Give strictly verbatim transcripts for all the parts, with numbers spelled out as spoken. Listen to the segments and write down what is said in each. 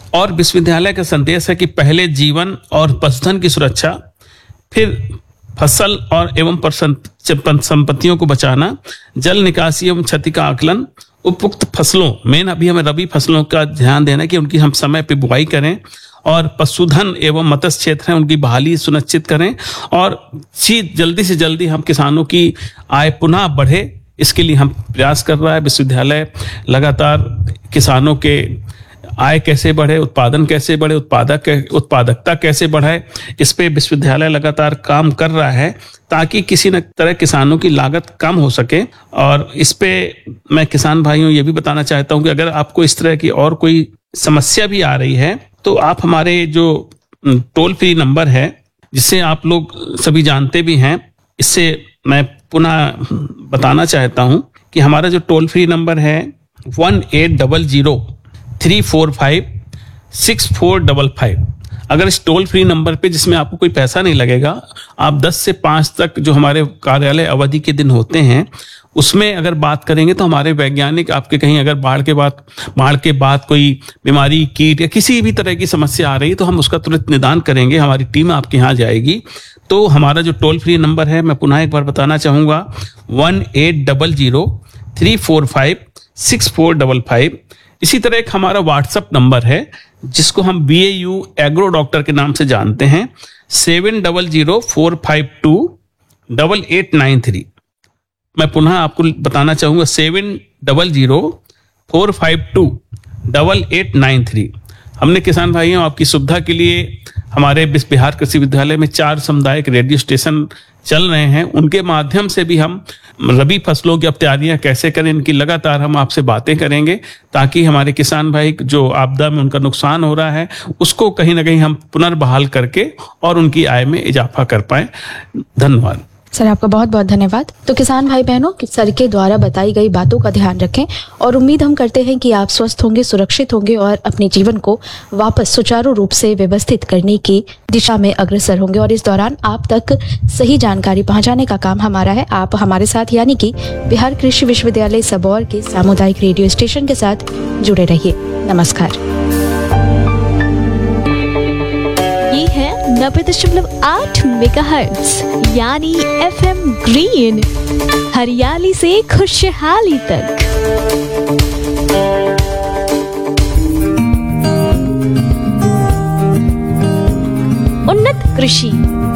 और विश्वविद्यालय का संदेश है कि पहले जीवन और पशुधन की सुरक्षा, फिर फसल और एवं संपत्तियों को बचाना, जल निकासी एवं क्षति का आकलन, उपयुक्त फसलों, मेन अभी हमें रबी फसलों का ध्यान देना कि उनकी हम समय पे बुआई करें, और पशुधन एवं मत्स्य क्षेत्र है उनकी बहाली सुनिश्चित करें, और जल्दी से जल्दी हम किसानों की आय पुनः बढ़े, इसके लिए हम प्रयास कर रहा है विश्वविद्यालय। लगातार किसानों के आय कैसे बढ़े, उत्पादन कैसे बढ़े, उत्पादक उत्पादकता कैसे बढ़े, इस पे विश्वविद्यालय लगातार काम कर रहा है ताकि किसी न तरह किसानों की लागत कम हो सके। और इस पे मैं किसान भाइयों ये भी बताना चाहता हूं कि अगर आपको इस तरह की और कोई समस्या भी आ रही है तो आप हमारे जो टोल फ्री नंबर है, जिसे आप लोग सभी जानते भी हैं, इससे मैं पुनः बताना चाहता हूं कि हमारा जो टोल फ्री नंबर है one eight double zero three four five six four double five. अगर इस टोल फ्री नंबर पे, जिसमें आपको कोई पैसा नहीं लगेगा, आप दस से पाँच तक जो हमारे कार्यालय अवधि के दिन होते हैं उसमें अगर बात करेंगे तो हमारे वैज्ञानिक आपके कहीं अगर बाढ़ के बाद बाढ़ के बाद कोई बीमारी, कीट या किसी भी तरह की समस्या आ रही है तो हम उसका तुरंत निदान करेंगे, हमारी टीम आपके यहाँ जाएगी। तो हमारा जो टोल फ्री नंबर है मैं पुनः एक बार बताना चाहूँगा, one eight double zero three four five six four double five. इसी तरह एक हमारा व्हाट्सएप नंबर है जिसको हम B A you agro doctor के नाम से जानते हैं, seven double zero four five to double eight nine three. मैं पुनः आपको बताना चाहूंगा, seven double zero four five to double eight nine three. हमने किसान भाइयों आपकी सुविधा के लिए हमारे बिहार कृषि विद्यालय में चार सामुदायिक रेडियो स्टेशन चल रहे हैं, उनके माध्यम से भी हम रबी फसलों की अब तैयारियां कैसे करें इनकी लगातार हम आपसे बातें करेंगे, ताकि हमारे किसान भाई जो आपदा में उनका नुकसान हो रहा है उसको कहीं ना कहीं हम पुनर्बहाल करके और उनकी आय में इजाफा कर पाए। धन्यवाद सर, आपका बहुत बहुत धन्यवाद। तो किसान भाई बहनों, सर के द्वारा बताई गई बातों का ध्यान रखें और उम्मीद हम करते हैं कि आप स्वस्थ होंगे, सुरक्षित होंगे और अपने जीवन को वापस सुचारू रूप से व्यवस्थित करने की दिशा में अग्रसर होंगे। और इस दौरान आप तक सही जानकारी पहुंचाने का काम हमारा है। आप हमारे साथ यानी कि बिहार कृषि विश्वविद्यालय सबौर के सामुदायिक रेडियो स्टेशन के साथ जुड़े रहिए। नमस्कार। नब्बे दशमलव आठ मेगाहर्ट्ज यानी एफ एम ग्रीन, हरियाली से खुशहाली तक। उन्नत कृषि।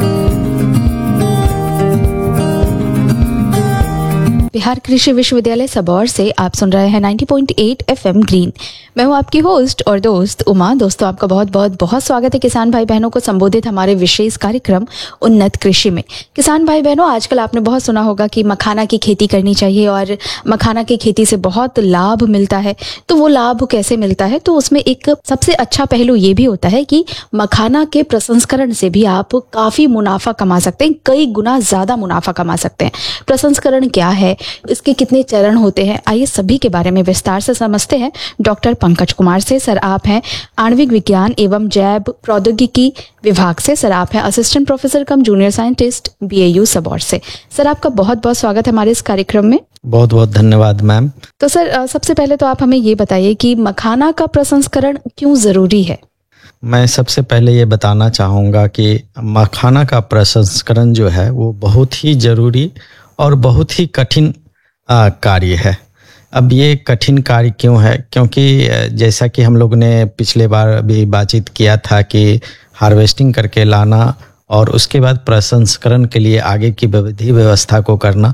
बिहार कृषि विश्वविद्यालय सबौर से आप सुन रहे हैं नब्बे पॉइंट आठ एफ एम ग्रीन। मैं हूं आपकी होस्ट और दोस्त उमा। दोस्तों, आपका बहुत बहुत बहुत स्वागत है किसान भाई बहनों को संबोधित हमारे विशेष कार्यक्रम उन्नत कृषि में। किसान भाई बहनों, आजकल आपने बहुत सुना होगा कि मखाना की खेती करनी चाहिए और मखाना की खेती से बहुत लाभ मिलता है। तो वो लाभ कैसे मिलता है? तो उसमें एक सबसे अच्छा पहलू ये भी होता है कि मखाना के प्रसंस्करण से भी आप काफी मुनाफा कमा सकते हैं, कई गुना ज्यादा मुनाफा कमा सकते हैं। प्रसंस्करण क्या है, इसके कितने चरण होते हैं, आइए सभी के बारे में विस्तार से समझते हैं डॉक्टर पंकज कुमार से। सर, आप हैं आणविक विज्ञान एवं जैव प्रौद्योगिकी विभाग से। सर, आप हैं assistant professor come junior scientist B A you Sabour से। सर, आपका बहुत बहुत स्वागत है हमारे इस कार्यक्रम में। बहुत बहुत धन्यवाद मैम। तो सर, सबसे पहले तो आप हमें ये बताइए कि मखाना का प्रसंस्करण क्यों जरूरी है? मैं सबसे पहले ये बताना चाहूँगा कि मखाना का प्रसंस्करण जो है वो बहुत ही जरूरी और बहुत ही कठिन कार्य है। अब ये कठिन कार्य क्यों है? क्योंकि जैसा कि हम लोग ने पिछले बार भी बातचीत किया था कि हार्वेस्टिंग करके लाना और उसके बाद प्रसंस्करण के लिए आगे की विधि व्यवस्था को करना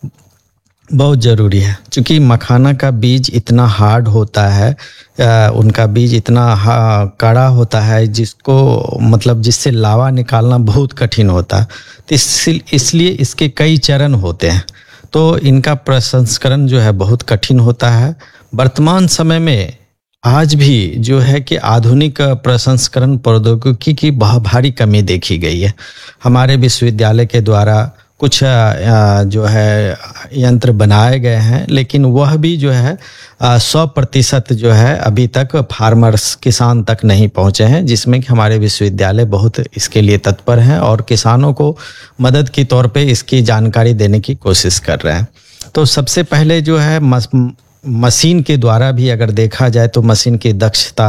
बहुत ज़रूरी है। क्योंकि मखाना का बीज इतना हार्ड होता है, आ, उनका बीज इतना कड़ा होता है जिसको मतलब जिससे लावा निकालना बहुत कठिन होता है। तो इस, इसलिए इसके कई चरण होते हैं, तो इनका प्रसंस्करण जो है बहुत कठिन होता है। वर्तमान समय में आज भी जो है कि आधुनिक प्रसंस्करण प्रौद्योगिकी की बहुत भारी कमी देखी गई है। हमारे विश्वविद्यालय के द्वारा कुछ जो है यंत्र बनाए गए हैं, लेकिन वह भी जो है सौ प्रतिशत जो है अभी तक फार्मर्स किसान तक नहीं पहुंचे हैं, जिसमें कि हमारे विश्वविद्यालय बहुत इसके लिए तत्पर हैं और किसानों को मदद के तौर पे इसकी जानकारी देने की कोशिश कर रहे हैं। तो सबसे पहले जो है मशीन के द्वारा भी अगर देखा जाए तो मशीन की दक्षता